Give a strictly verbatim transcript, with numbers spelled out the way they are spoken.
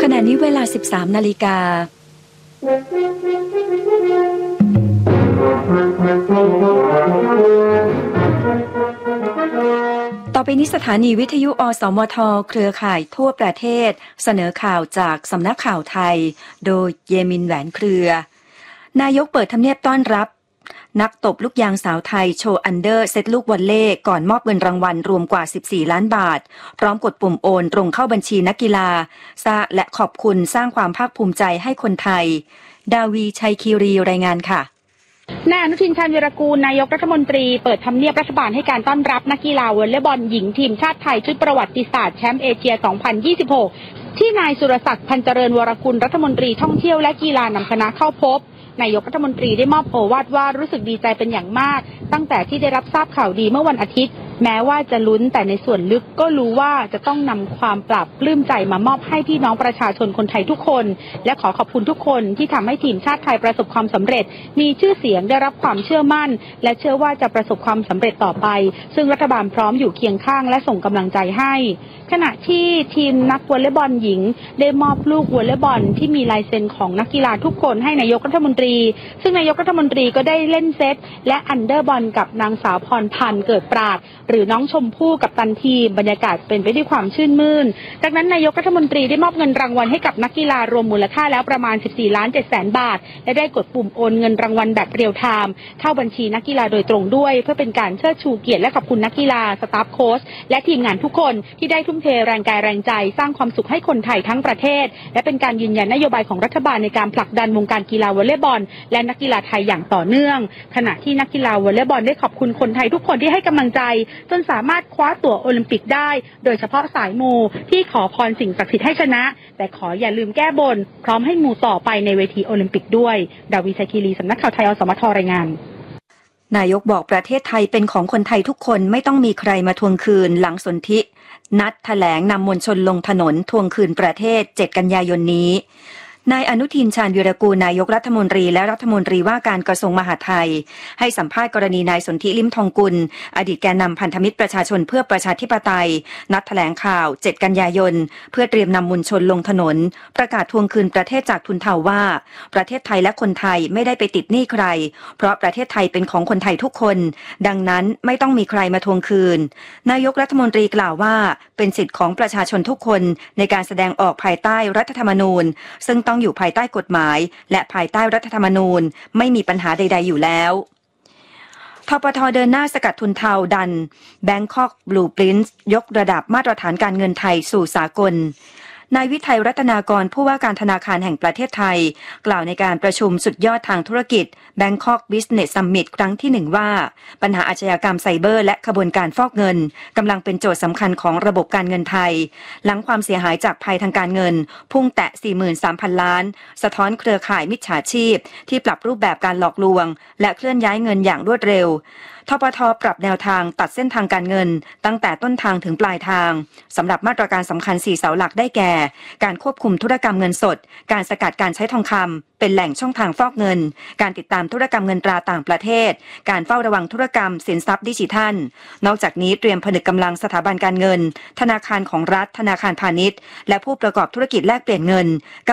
ขณะนี้เวลา สิบสาม นาฬิกาต่อไปนี้สถานีวิทยุอสมทเครือข่ายทั่วประเทศเสนอข่าวจากสำนักข่าวไทยโดยเยมินแหวนเครือนายกเปิดทำเนียบต้อนรับนักตบลูกยางสาวไทยโชว์อันเดอร์เซตลูกวอลเล่ก่อนมอบเงินรางวัลรวมกว่าสิบสี่ล้านบาทพร้อมกดปุ่มโอนตรงเข้าบัญชีนักกีฬาซาและขอบคุณสร้างความภาคภูมิใจให้คนไทยดาวีชัยคีรีรายงานค่ะนายอนุทิน ชาญวีรกูลนายกรัฐมนตรีเปิดทำเนียบรัฐบาลให้การต้อนรับนักกีฬาวอลเลย์บอลหญิงทีมชาติไทยชุดประวัติศาสตร์แชมป์เอเชีย สองพันยี่สิบหก ที่นายสุรศักดิ์ พันเจริญวรกุลรัฐมนตรีท่องเที่ยวและกีฬานำคณะเข้าพบนายกรัฐมนตรีได้มอบโอวาทว่ารู้สึกดีใจเป็นอย่างมากตั้งแต่ที่ได้รับทราบข่าวดีเมื่อวันอาทิตย์แม้ว่าจะลุ้นแต่ในส่วนลึกก็รู้ว่าจะต้องนำความปลาบปลื้มใจมามอบให้พี่น้องประชาชนคนไทยทุกคนและขอขอบคุณทุกคนที่ทำให้ทีมชาติไทยประสบความสำเร็จมีชื่อเสียงได้รับความเชื่อมั่นและเชื่อว่าจะประสบความสำเร็จต่อไปซึ่งรัฐบาลพร้อมอยู่เคียงข้างและส่งกำลังใจให้ขณะที่ทีมนักวอลเลย์บอลหญิงได้มอบลูกวอลเลย์บอลที่มีลายเซ็นของนักกีฬาทุกคนให้นายกรัฐมนตรีซึ่งนายกรัฐมนตรีก็ได้เล่นเซตและอันเดอร์บอลกับนางสาวพรพันธ์เกิดปราดหรือน้องชมพู่กับตันทีมบรรยากาศเป็นไปด้วยความชื่นมื่นจากนั้นนายกรัฐมนตรีได้มอบเงินรางวัลให้กับนักกีฬารวมมูลค่าแล้วประมาณสิบสี่ล้านเจ็ดแสนบาทและได้กดปุ่มโอนเงินรางวัลแบบเรียลไทม์เข้าบัญชีนักกีฬาโดยตรงด้วยเพื่อเป็นการเชิดชูเกียรติและขอบคุณนักกีฬาสตาฟโค้ชและทีมงานทุกคนที่ได้ทุ่มเทแรงกายแรงใจสร้างความสุขให้คนไทยทั้งประเทศและเป็นการยืนยันนโยบายของรัฐบาลในการผลักดันวงการกีฬาวอลเลย์บอลและนักกีฬาไทยอย่างต่อเนื่องขณะที่นักกีฬาวอลเลย์บอลได้ขอบคุณคนไทยทุกคนที่ให้กำลังใจจนสามารถคว้าตั๋วโอลิมปิกได้โดยเฉพาะสายมูที่ขอพรสิ่งศักดิ์สิทธิ์ให้ชนะแต่ขออย่าลืมแก้บนพร้อมให้มูต่อไปในเวทีโอลิมปิกด้วยดาวิชัยคีรีสำนักข่าวไทยอสมทรายงานนายกบอกประเทศไทยเป็นของคนไทยทุกคนไม่ต้องมีใครมาทวงคืนหลังสนธินัดแถลงนำมวลชนลงถนนทวงคืนประเทศเจ็ดกันยายนนี้นายอนุทิน ชาญวีรกูลนายกรัฐมนตรีและรัฐมนตรีว่าการกระทรวงมหาดไทยให้สัมภาษณ์กรณีนายสนธิลิ้มทองกุลอดีตแกนนำพันธมิตรประชาชนเพื่อประชาธิปไตยนัดแถลงข่าวเจ็ดกันยายนเพื่อเตรียมนำมวลชนลงถนนประกาศทวงคืนประเทศจากทุนเทาว่าประเทศไทยและคนไทยไม่ได้ไปติดหนี้ใครเพราะประเทศไทยเป็นของคนไทยทุกคนดังนั้นไม่ต้องมีใครมาทวงคืนนายกรัฐมนตรีกล่าวว่าเป็นสิทธิของประชาชนทุกคนในการแสดงออกภายใต้รัฐธรรมนูญซึ่งต้องอยู่ภายใต้กฎหมายและภายใต้รัฐธรรมนูญไม่มีปัญหาใดๆอยู่แล้วทปท.เดินหน้าสกัดทุนเทาดัน Bangkok Blueprint ยกระดับมาตรฐานการเงินไทยสู่สากลนายวิทัยรัตนากรผู้ว่าการธนาคารแห่งประเทศไทยกล่าวในการประชุมสุดยอดทางธุรกิจ Bangkok Business Summit ครั้งที่หนึ่งว่าปัญหาอาชญากรรมไซเบอร์และขบวนการฟอกเงินกำลังเป็นโจทย์สำคัญของระบบการเงินไทยหลังความเสียหายจากภัยทางการเงินพุ่งแตะ สี่หมื่นสามพัน ล้านสะท้อนเครือข่ายมิจฉาชีพที่ปรับรูปแบบการหลอกลวงและเคลื่อนย้ายเงินอย่างรวดเร็วทปท.ปรับแนวทางตัดเส้นทางการเงินตั้งแต่ต้นทางถึงปลายทางสำหรับมาตรการสำคัญสี่เสาหลักได้แก่การควบคุมธุรกรรมเงินสดการสกัดการใช้ทองคำเป็นแหล่งช่องทางฟอกเงินการติดตามธุรกรรมเงินตราต่างประเทศการเฝ้าระวังธุรกรรมสินทรัพย์ดิจิทัลนอกจากนี้เตรียมผนึกกำลังสถาบันการเงินธนาคารของรัฐธนาคารพาณิชย์และผู้ประกอบธุรกิจแลกเปลี่ยนเงิน